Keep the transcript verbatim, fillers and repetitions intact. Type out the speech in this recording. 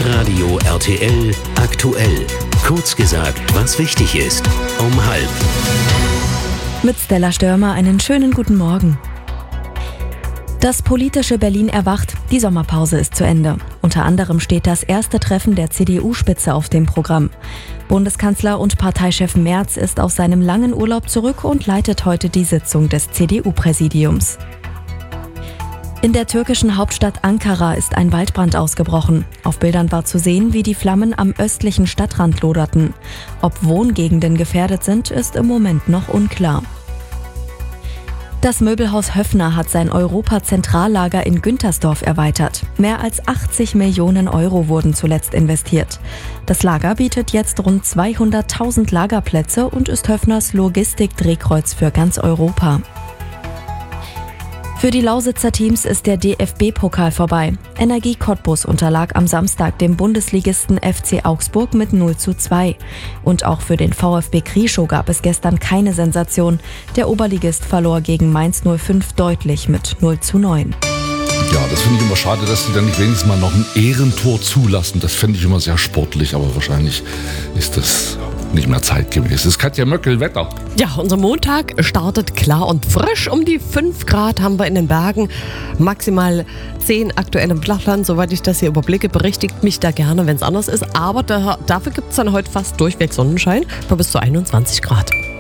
Hitradio R T L aktuell. Kurz gesagt, was wichtig ist. Um halb. Mit Stella Störmer einen schönen guten Morgen. Das politische Berlin erwacht. Die Sommerpause ist zu Ende. Unter anderem steht das erste Treffen der C D U-Spitze auf dem Programm. Bundeskanzler und Parteichef Merz ist aus seinem langen Urlaub zurück und leitet heute die Sitzung des C D U-Präsidiums. In der türkischen Hauptstadt Ankara ist ein Waldbrand ausgebrochen. Auf Bildern war zu sehen, wie die Flammen am östlichen Stadtrand loderten. Ob Wohngegenden gefährdet sind, ist im Moment noch unklar. Das Möbelhaus Höffner hat sein Europa-Zentrallager in Güntersdorf erweitert. Mehr als achtzig Millionen Euro wurden zuletzt investiert. Das Lager bietet jetzt rund zweihunderttausend Lagerplätze und ist Höffners Logistik-Drehkreuz für ganz Europa. Für die Lausitzer Teams ist der D F B-Pokal vorbei. Energie Cottbus unterlag am Samstag dem Bundesligisten F C Augsburg mit null zu zwei. Und auch für den VfB Krieschow gab es gestern keine Sensation. Der Oberligist verlor gegen Mainz null fünf deutlich mit null zu neun. Ja, das finde ich immer schade, dass die dann nicht wenigstens mal noch ein Ehrentor zulassen. Das finde ich immer sehr sportlich, aber wahrscheinlich ist das nicht mehr zeitgemäß. Es ist Katja Möckel, Wetter. Ja, unser Montag startet klar und frisch. Um die fünf Grad haben wir in den Bergen, maximal zehn aktuell im Flachland. Soweit ich das hier überblicke, berichtigt mich da gerne, wenn es anders ist. Aber da, dafür gibt es dann heute fast durchweg Sonnenschein bei bis zu einundzwanzig Grad.